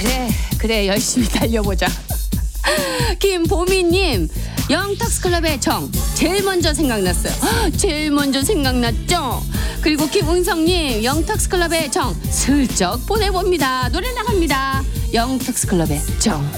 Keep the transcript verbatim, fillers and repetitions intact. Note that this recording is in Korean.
그래 그래 열심히 달려보자. 김보미님 영턱스클럽의 정 제일 먼저 생각났어요. 제일 먼저 생각났죠. 그리고 김은성님 영턱스클럽의 정 슬쩍 보내봅니다. 노래 나갑니다. 영턱스클럽의 정.